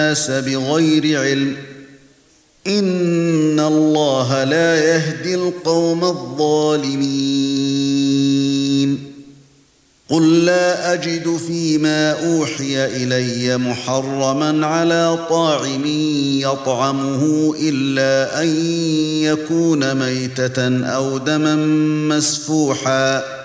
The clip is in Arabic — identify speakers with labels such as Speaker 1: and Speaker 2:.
Speaker 1: الناس بغير علم إن الله لا يهدي القوم الظالمين قل لا أجد فيما أوحي إلي محرما على طاعم يطعمه إلا أن يكون ميتة أو دما مسفوحا